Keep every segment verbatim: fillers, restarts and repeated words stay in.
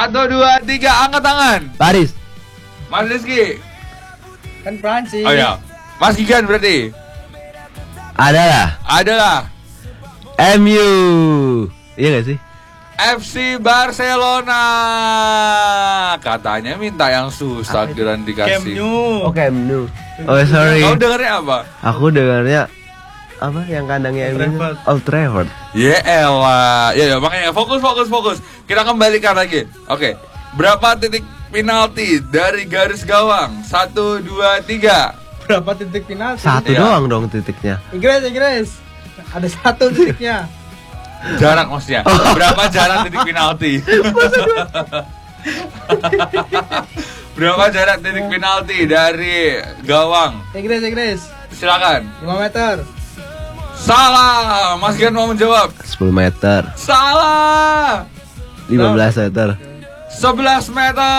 Satu, dua, tiga, angkat tangan. Paris. Mas Rizky. Kan Prancis. Oh ya. Mas Gigan berarti. Adalah. Adalah. M U. Iya gak sih? F C Barcelona. Katanya minta yang susah kira Camp dikasih. Nou. Oh, Camp Nou. Oh, sorry. Kau dengarnya apa? Aku dengarnya apa yang kandangnya M U? Trafford. Old Trafford. Ya elah. Ya ya makanya fokus fokus fokus. Kita kembalikan lagi. Oke. Berapa titik penalti dari garis gawang? Satu, dua, tiga. Berapa titik penalti? Satu Iya. doang dong titiknya. Inggris, Inggris. Ada satu titiknya. Jarak maksudnya. Berapa jarak titik penalti? Berapa jarak titik penalti dari gawang? Inggris, Inggris. Silakan. lima meter. Salah. Mas Gian mau menjawab. sepuluh meter. Salah. lima belas meter. sebelas meter.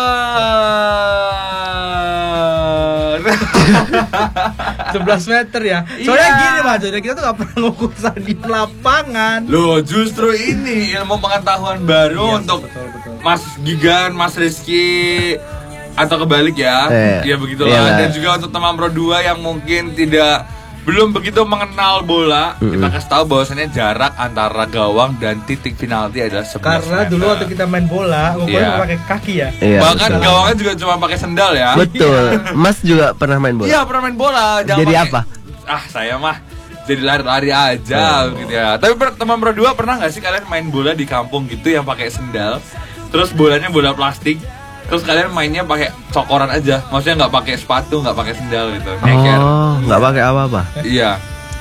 sebelas meter ya. Soalnya Iya. gini Mas, Jodoh, kita tuh gak pernah ngukur di lapangan. Loh, justru ini ilmu pengetahuan baru Iya, untuk betul, betul. Mas Gigan, Mas Rizky, atau kebalik ya. Eh, Ya begitulah. iya, Dan Mas. juga untuk teman Pro dua yang mungkin tidak belum begitu mengenal bola, Mm-mm. kita kasih tahu bahwasannya jarak antara gawang dan titik penalti adalah sebelas Karena meter. dulu waktu kita main bola, ngukurnya Iya. pakai kaki ya. Iya. Bahkan betul. gawangnya juga cuma pakai sendal ya. Betul. Mas juga pernah main bola? Iya, pernah main bola. Jangan Jadi pakai- apa? Ah, saya mah jadi lari-lari aja Oh. gitu ya. Tapi per- teman Pro dua pernah nggak sih kalian main bola di kampung gitu yang pakai sendal? Terus bolanya bola plastik. Terus kalian mainnya pakai cokoran aja. Maksudnya nggak pakai sepatu, nggak pakai sendal gitu. Nyeker. Oh, nggak pakai apa-apa. Iya.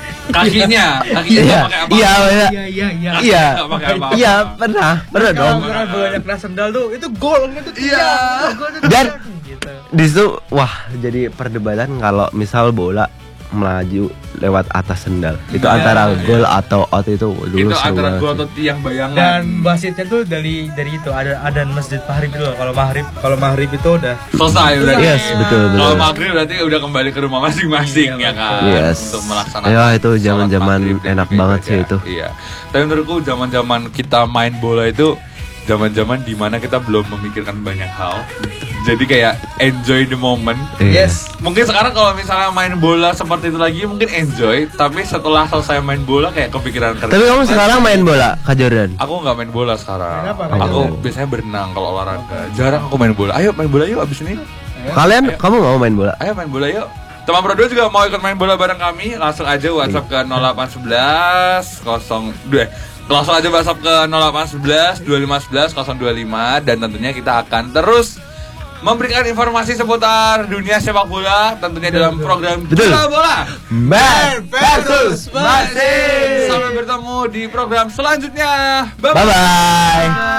Kakinya, kakinya Iya, nggak pakai apa? iya, iya. Iya, iya, iya. Iya. Nggak pakai apa-apa. Iya, pernah. Pernah Kalau dong. misalkan bolanya kena sendal tuh, itu gol itu Iya. Gol itu Dan- tiang, gitu. Di situ wah, jadi perdebatan kalau misal bola melaju lewat atas sendal. Itu Iya. antara gol atau out itu dulu Itu seru antara banget gua sih. atau tiang bayangan. Dan wasitnya tuh dari dari itu ada ada masjid maghrib itu loh. Kalau maghrib kalau maghrib itu udah selesai berarti. Yes, betul, betul. Kalau maghrib berarti udah kembali ke rumah masing-masing Iya, ya kan. Yes. Untuk melaksanakan. Ya, itu sholat zaman-zaman maghrib dan enak juga banget sih ibadah. itu. Iya. Tapi menurutku zaman-zaman kita main bola itu zaman-zaman dimana kita belum memikirkan banyak hal. Jadi kayak enjoy the moment. Iya. yes. Mungkin sekarang kalau misalnya main bola seperti itu lagi mungkin enjoy, tapi setelah selesai main bola kayak kepikiran kerja. Tapi kamu sekarang main bola, Kak Jordan? Aku nggak main bola sekarang. Main apa, Kak Aku Jordan? biasanya berenang kalau olahraga. Jarang aku main bola. Ayo main bola yuk abis ini. Kalian, kamu nggak mau main bola? Ayo main bola yuk. Teman Pro dua juga mau ikut main bola bareng kami. Langsung aja WhatsApp ke nol delapan satu satu nol dua. Langsung aja WhatsApp ke nol delapan satu satu dua lima satu satu nol dua lima. Dan tentunya kita akan terus memberikan informasi seputar dunia sepak bola. Tentunya dalam program Betul. Bola Bola Man versus Masih. Sampai bertemu di program selanjutnya. Bye-bye. Bye bye.